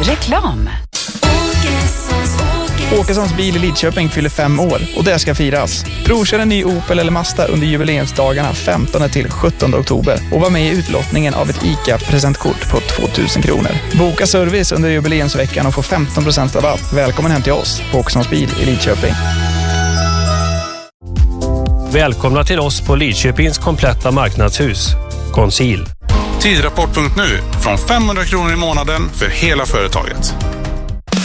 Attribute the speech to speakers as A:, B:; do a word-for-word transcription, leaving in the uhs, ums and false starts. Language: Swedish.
A: Reklam.
B: Åkessons bil i Lidköping fyller fem år och det ska firas. Provkör en ny Opel eller Mazda under jubileumsdagarna femtonde till sjuttonde oktober och var med i utlottningen av ett ICA-presentkort på tvåtusen kronor. Boka service under jubileumsveckan och få femton procent rabatt. Välkommen hem till oss på Åkessons bil i Lidköping.
C: Välkomna till oss på Lidköpings kompletta marknadshus. Conceal.
D: Tidrapport punkt nu från femhundra kronor i månaden för hela företaget.